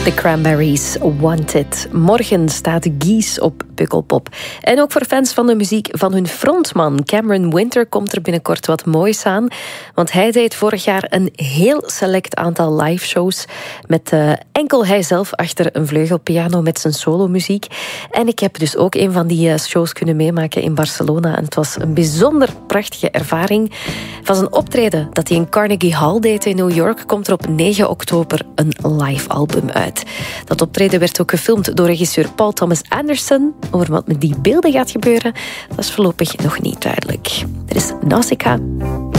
The Cranberries, Wanted. Morgen staat Guise op Pukkelpop. En ook voor fans van de muziek van hun frontman Cameron Winter komt er binnenkort wat moois aan. Want hij deed vorig jaar een heel select aantal live shows met enkel hij zelf achter een vleugelpiano met zijn solomuziek. En ik heb dus ook een van die shows kunnen meemaken in Barcelona. En het was een bijzonder prachtige ervaring. Van zijn optreden dat hij in Carnegie Hall deed in New York komt er op 9 oktober een live album uit. Dat optreden werd ook gefilmd door regisseur Paul Thomas Anderson. Over wat met die beelden gaat gebeuren, dat is voorlopig nog niet duidelijk. Er is Nausicaa.